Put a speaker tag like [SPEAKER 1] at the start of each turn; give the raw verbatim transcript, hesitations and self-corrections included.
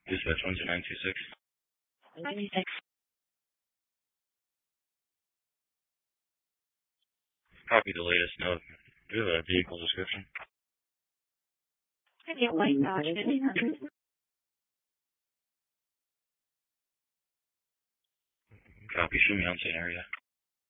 [SPEAKER 1] Dispatch one two nine two six.
[SPEAKER 2] ninety-six.
[SPEAKER 1] Copy the latest note. Do you have a vehicle description?
[SPEAKER 2] Maybe a white Dodge fifteen hundred.
[SPEAKER 1] Copy. Show me on scene area.